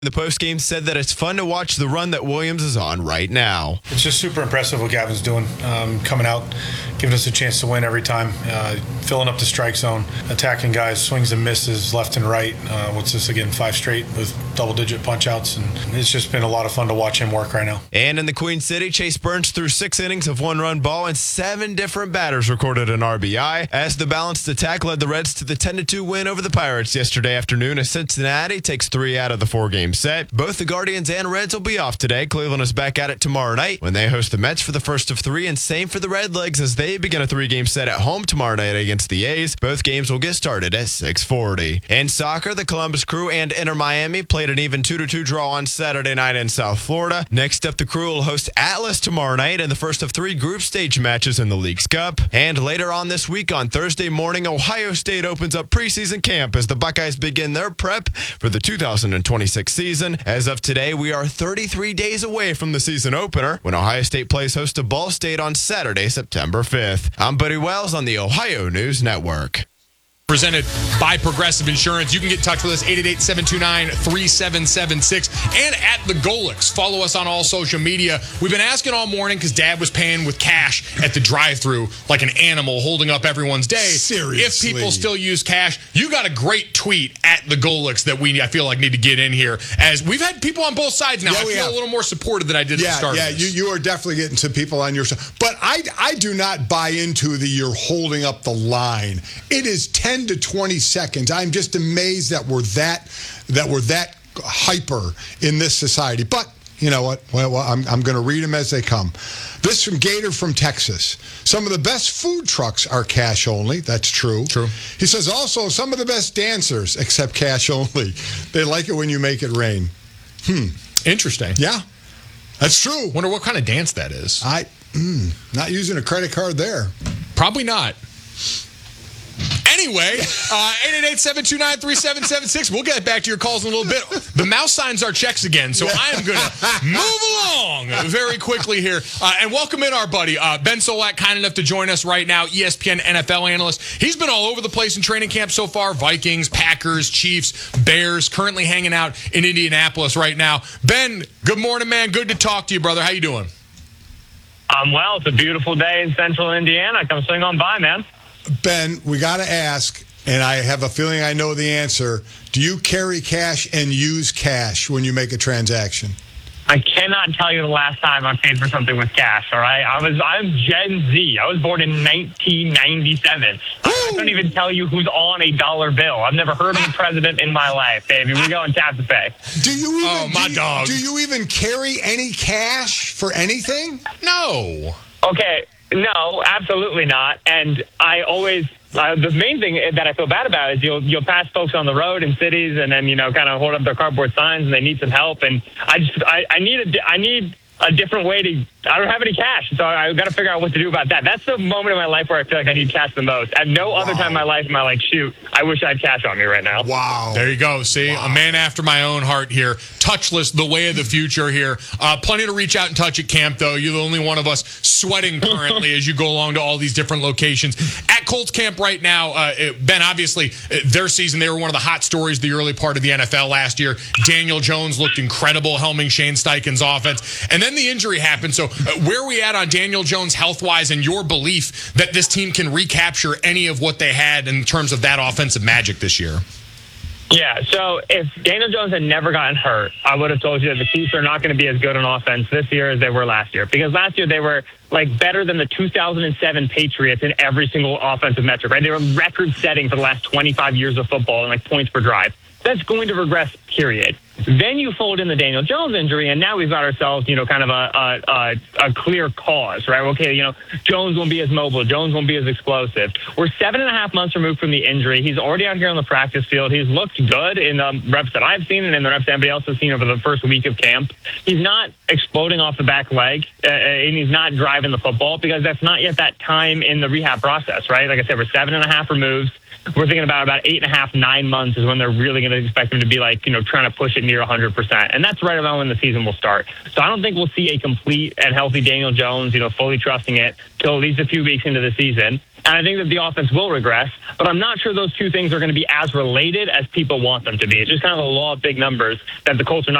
The postgame said that it's fun to watch the run that Williams is on right now. It's just super impressive what Gavin's doing, coming out, giving us a chance to win every time, filling up the strike zone, attacking guys, swings and misses left and right. What's this again, 5 straight with double-digit punch-outs, and it's just been a lot of fun to watch him work right now. And in the Queen City, Chase Burns threw 6 innings of 1-run ball, and 7 different batters recorded an RBI as the balanced attack led the Reds to the 10-2 win over the Pirates yesterday afternoon as Cincinnati takes 3 out of the 4-game set. Both the Guardians and Reds will be off today. Cleveland is back at it tomorrow night when they host the Mets for the first of 3, and same for the Redlegs as they begin a 3-game set at home tomorrow night against the A's. Both games will get started at 6:40. In soccer, the Columbus Crew and Inter Miami played an even 2-2 draw on Saturday night in South Florida. Next up, the Crew will host Atlas tomorrow night in the first of 3 group stage matches in the League's Cup. And later on this week, on Thursday morning, Ohio State opens up preseason camp as the Buckeyes begin their prep for the 2026 season. As of today, we are 33 days away from the season opener when Ohio State plays host to Ball State on Saturday, September 5th. I'm Buddy Wells on the Ohio News Network. Presented by Progressive Insurance. You can get in touch with us, 888-729-3776, and at the Golix. Follow us on all social media. We've been asking all morning because Dad was paying with cash at the drive-thru like an animal holding up everyone's day. Seriously. If people still use cash, you got a great tweet at the Golix that I feel like need to get in here. As we've had people on both sides now. I feel a little more supportive than I did at the start of this. You are definitely getting some people on your side. But I do not buy into you're holding up the line. It is 10 to 20 seconds. I'm just amazed that we're that hyper in this society. But you know what? Well, I'm going to read them as they come. This from Gator from Texas. Some of the best food trucks are cash only. That's true. True. He says also some of the best dancers accept cash only. They like it when you make it rain. Interesting. Yeah, that's true. Wonder what kind of dance that is. Not using a credit card there. Probably not. Anyway, 888-729-3776. We'll get back to your calls in a little bit. The mouse signs our checks again, so I am going to move along very quickly here. And welcome in our buddy, Ben Solak, kind enough to join us right now, ESPN NFL analyst. He's been all over the place in training camp so far. Vikings, Packers, Chiefs, Bears, currently hanging out in Indianapolis right now. Ben, good morning, man. Good to talk to you, brother. How you doing? I'm well. It's a beautiful day in central Indiana. Come swing on by, man. Ben, we got to ask, and I have a feeling I know the answer. Do you carry cash and use cash when you make a transaction? I cannot tell you the last time I paid for something with cash, all right? I'm Gen Z. I was born in 1997. I don't even tell you who's on a dollar bill. I've never heard of a president in my life, baby. We go and tap to pay. Do you even carry any cash for anything? No. Okay. No, absolutely not. And I always the main thing that I feel bad about is you'll pass folks on the road in cities and then kind of hold up their cardboard signs and they need some help, and I need a different way to. I don't have any cash, so I've got to figure out what to do about that. That's the moment in my life where I feel like I need cash the most. At no other time in my life am I like, shoot, I wish I had cash on me right now. Wow. There you go. See, a man after my own heart here. Touchless, the way of the future here. Plenty to reach out and touch at camp, though. You're the only one of us sweating currently as you go along to all these different locations. At Colts camp right now, Ben, obviously, their season, they were one of the hot stories the early part of the NFL last year. Daniel Jones looked incredible, helming Shane Steichen's offense. And then the injury happened. So where are we at on Daniel Jones health-wise and your belief that this team can recapture any of what they had in terms of that offensive magic this year? Yeah, so if Daniel Jones had never gotten hurt, I would have told you that the Chiefs are not going to be as good on offense this year as they were last year. Because last year they were better than the 2007 Patriots in every single offensive metric, right? They were record-setting for the last 25 years of football in points per drive. That's going to regress, period. Then you fold in the Daniel Jones injury, and now we've got ourselves, kind of a clear cause, right? Okay, Jones won't be as mobile. Jones won't be as explosive. We're 7.5 months removed from the injury. He's already out here on the practice field. He's looked good in the reps that I've seen and in the reps that everybody else has seen over the first week of camp. He's not exploding off the back leg, and he's not driving the football because that's not yet that time in the rehab process, right? Like I said, we're 7.5 removes. We're thinking about 8.5, 9 months is when they're really going to expect him to be trying to push it near 100%. And that's right around when the season will start. So I don't think we'll see a complete and healthy Daniel Jones, fully trusting it till at least a few weeks into the season. and I think that the offense will regress, but I'm not sure those two things are going to be as related as people want them to be. It's just kind of the law of big numbers that the Colts are not